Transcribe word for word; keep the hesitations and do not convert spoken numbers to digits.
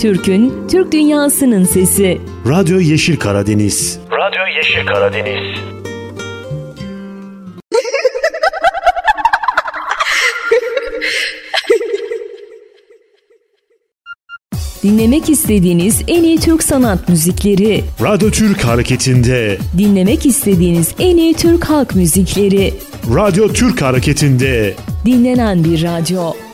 Türk'ün, Türk dünyasının sesi. Radyo Yeşil Karadeniz. Radyo Yeşil Karadeniz. Dinlemek istediğiniz en iyi Türk sanat müzikleri. Radyo Türk Hareketi'nde. Dinlemek istediğiniz en iyi Türk halk müzikleri. Radyo Türk Hareketi'nde. Dinlenen bir radyo.